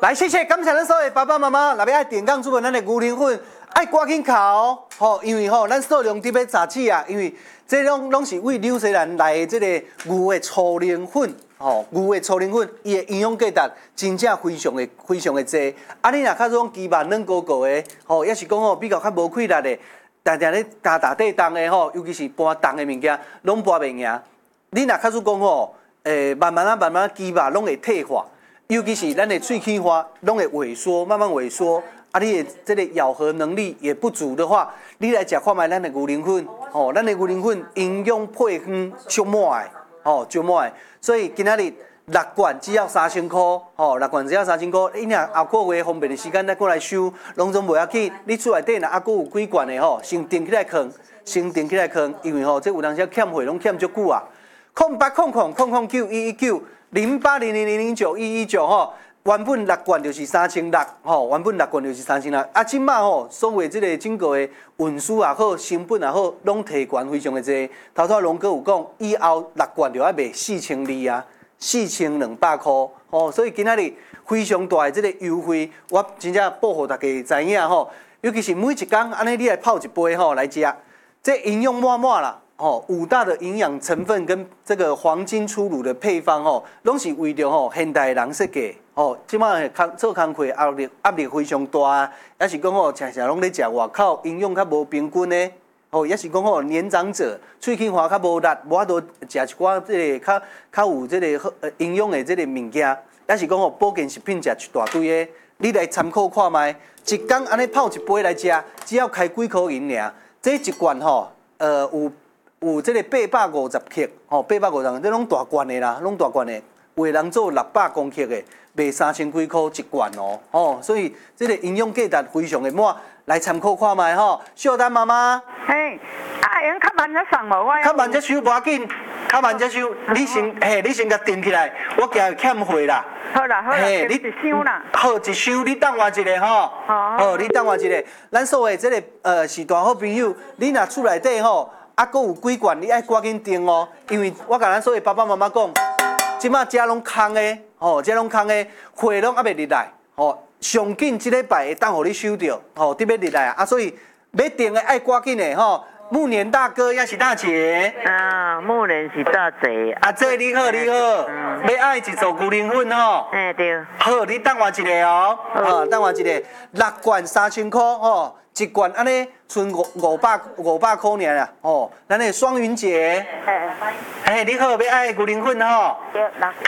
来，谢谢，感谢咱所有爸爸妈妈，若要爱电讲主文咱的牛奶粉，爱赶紧考哦，吼，因为吼，咱数量伫要查起啊，因为这拢是为纽西兰来的这个牛的粗磷粉，吼，牛的粗磷粉，伊的营养价值真正非常的济。啊，你若较种鸡肉软糊糊的，吼，也是讲吼比较无气力的，常常咧加打底重的吼，尤其是搬重的物件，拢搬袂赢。你若较讲吼，慢慢鸡肉拢会退化。尤其是咱的喙齿花拢会萎缩，慢慢萎缩。啊，你的这个咬合能力也不足的话，你来食看卖咱的牛奶粉，吼，咱的牛奶粉营养配方足满的，吼，足满的。所以今仔日6罐只要3000块，吼，6罐只要3000块。你若后个月方便的时间再过来收，拢总袂要紧。你厝内底若还佫有几罐的吼，先订起来放，因为吼，这有当时欠货拢欠足久啊。080091190800091119吼，原本6罐就是3600吼，原本6罐就是3600。啊，即马吼，所谓即个整个的运输也好，成本也好，拢提悬非常的济。头龙哥有讲，以后6罐就要卖4200啊，4200块吼。所以今仔日非常大的即个优惠，我真正报互大家知影吼。尤其是每一工安尼，你来泡一杯吼来食，这营养满满啦。哦，5大的营养成分跟这个黄金初乳的配方哦，拢是为着吼现代人设计。哦，即摆做工课压力非常大，也是讲吼常常拢咧食外口营养较无平均的。哦，也是讲吼年长者喙齿花较无力，无法度食一寡即个较有即个营养的即个物件，也是讲吼保健食品食一大堆的，你来参考看卖，一工安尼泡一杯来食，只要开几箍银尔，这一罐吼有这个850克，吼850，这拢大罐的啦，拢大罐的，有的人做600公克的，卖3000几块一罐哦，吼，所以这个营养价值非常的满，来参考看卖吼。秀丹妈妈， 嘿，用较慢才送无我。 较慢才收无要紧，较慢才收，你先甲订起来，我惊欠货啦。 好啦，你一箱啦。 好，一箱你等我一下吼。好，你等我一下，咱所有这个是大好朋友，你若厝内底吼。啊，佫有几罐，你爱赶紧订哦，因为我甲咱所有爸爸妈妈讲，即马遮拢空的，吼，遮拢空的，货拢还袂入来，吼，上紧即礼拜会当互你收到，吼，得要入来啊，所以要订的爱赶紧的，吼，暮年大哥也是大姐， 暮年是大姐， 这你好，要爱一组牛奶粉吼， 对， 好，你等我一下哦，等我一下，6罐3000块，吼。一罐安尼，剩500块尔啦，哦，咱的双云姐，你好，要爱牛奶粉吼， 对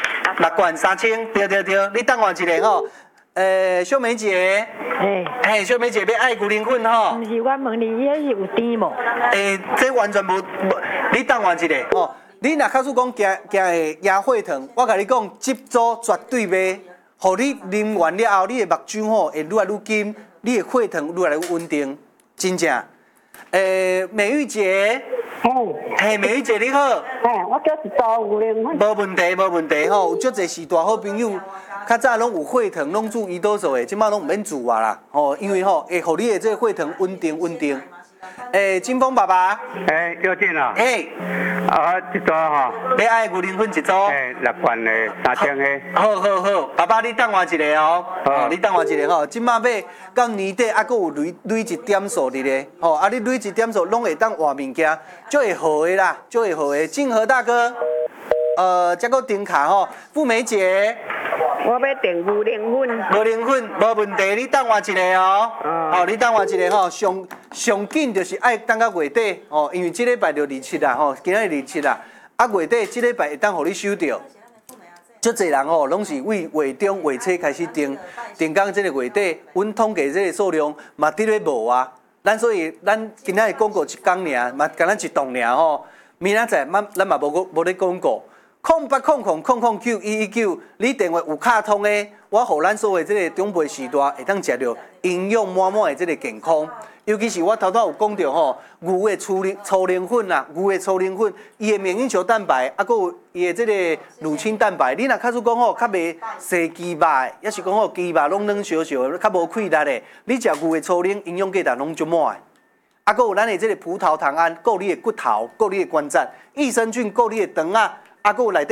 ，6罐3000，对，你等我一下吼，秀梅姐，秀梅姐要爱牛奶粉吼， 毋是我问你，伊是有甜无？ 这完全无，你等我一下哦，你若假使讲惊压血糖，我甲你讲，这组绝对袂，互你啉完了后，你的目睭吼会愈来愈金。你的血糖愈来愈稳定，真正。美玉姐，美玉姐你好。 我叫一组牛奶粉。 无问题吼，有足侪是大好朋友，较早拢有血糖，拢煮胰岛素的，即摆拢毋免煮啊啦。吼，因为吼会互你的这个血糖稳定。金峰爸爸。 要紧啊。一组哈。 要爱牛奶粉一组。 6罐的3000个。 好，爸爸你等我一下哦。你等我一下吼，即摆要到年底还佫有累一点数伫咧。吼，你累一点数拢会当换物件，足会好的啦，足会好的。静和大哥，再佫订卡吼，富美姐。 我要订牛奶粉， 无问题，你等我一下哦。你等我一下吼，上紧就是爱等到月底哦，因为这礼拜就27啦吼，今日27啦，月底这礼拜会当互你收到。足侪人吼，拢是为月中、月初开始订到这个月底，阮统计这个数量嘛伫咧无啊。所以咱今仔日广告一工尔，嘛敢咱一档尔吼，明仔载咱嘛无咧广告。0800009119，你电话有卡通的，我互咱所有这个长辈时代会当食到营养满满的这个健康。尤其是我头有讲到吼，牛的粗磷粉啦，伊的免疫球蛋白，佫有伊的这个乳清蛋白。你若假使讲吼，较袂生鸡肉的，也是讲吼鸡肉拢软烧烧，较无气力的，你食牛的粗磷，营养价值拢足满的。佫有咱的这个葡萄糖胺，顾你的骨头，顾你的关节；益生菌顾你的肠啊，佫有内底